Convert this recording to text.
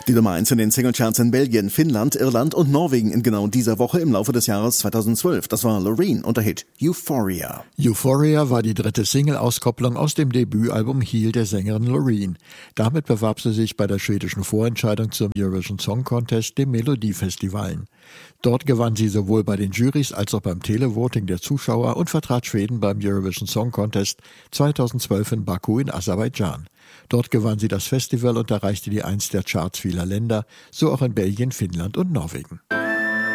Die Nummer 1 in den Singlecharts in Belgien, Finnland, Irland und Norwegen in genau dieser Woche im Laufe des Jahres 2012. Das war Loreen und der Hit Euphoria. Euphoria war die dritte Single-Auskopplung aus dem Debütalbum Heal der Sängerin Loreen. Damit bewarb sie sich bei der schwedischen Vorentscheidung zum Eurovision Song Contest, dem Melodiefestivalen. Dort gewann sie sowohl bei den Jurys als auch beim Televoting der Zuschauer und vertrat Schweden beim Eurovision Song Contest 2012 in Baku in Aserbaidschan. Dort gewann sie das Festival und erreichte die 1 der Charts vieler Länder, so auch in Belgien, Finnland und Norwegen.